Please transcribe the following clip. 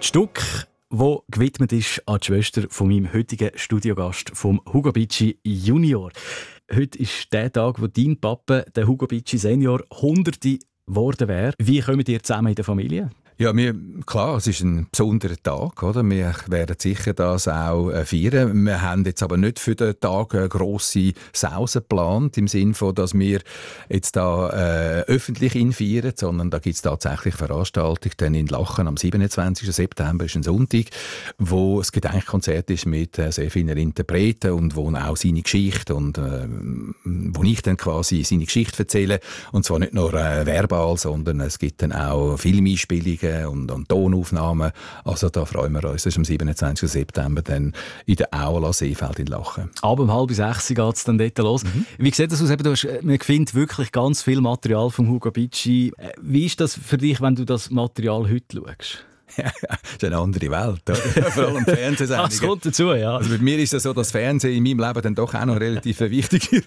Stück, wo gewidmet ist an die Schwester von meinem heutigen Studiogast, vom Hugo Bicci Junior. Heute ist der Tag, wo dein Papa, der Hugo Bicci Senior, Hunderte geworden wäre. Wie kommt ihr zusammen in der Familie? Ja, klar, es ist ein besonderer Tag, oder? Wir werden sicher das auch feiern. Wir haben jetzt aber nicht für den Tag eine grosse Sause geplant, im Sinne von, dass wir jetzt da öffentlich ihn feiern, sondern da gibt es tatsächlich Veranstaltungen dann in Lachen am 27. September, ist ein Sonntag, wo es Gedenkkonzert ist mit sehr vielen Interpreten und wo auch seine Geschichte und wo ich dann quasi seine Geschichte erzähle. Und zwar nicht nur verbal, sondern es gibt dann auch Filmeinspielungen und Tonaufnahmen. Also da freuen wir uns. Das ist am 27. September dann in der Aula Seefeld in Lachen. Ab um 5:30 geht es dann dort los. Wie sieht das aus? Man findet wirklich ganz viel Material von Hugo Bicci. Wie ist das für dich, wenn du das Material heute schaust? Ja, das ist eine andere Welt, oder? Vor allem Fernsehsendungen. Das kommt dazu, ja. Also bei mir ist es so, dass Fernsehen in meinem Leben dann doch auch noch relativ eine wichtige